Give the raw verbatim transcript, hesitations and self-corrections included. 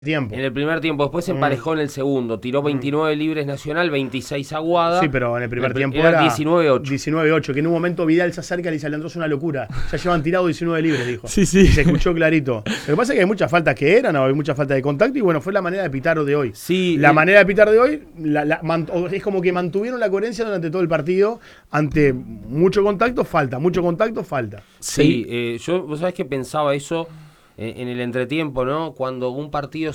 Tiempo. En el primer tiempo, después se emparejó en el segundo, tiró veintinueve libres Nacional, veintiséis Aguada. Sí, pero en el primer el, tiempo era, era diecinueve ocho. diecinueve ocho, que en un momento Vidal se acerca y le dice, Leandro, es una locura. Ya llevan tirado diecinueve libres, dijo. Sí, sí. Y se escuchó clarito. Lo que pasa es que hay muchas faltas que eran, hay mucha falta de contacto, y bueno, fue la manera de pitar de hoy. Sí, la el... manera de pitar de hoy la, la, es como que mantuvieron la coherencia durante todo el partido, ante mucho contacto, falta, mucho contacto, falta. Sí, eh, yo, vos sabés que pensaba eso eh, en el entretiempo, ¿no? Cuando un partido